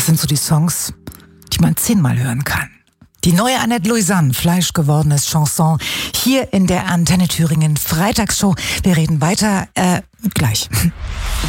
Das sind so die Songs, die man 10-mal hören kann. Die neue Annette Louisanne, fleischgewordenes Chanson, hier in der Antenne Thüringen Freitagsshow. Wir reden weiter gleich.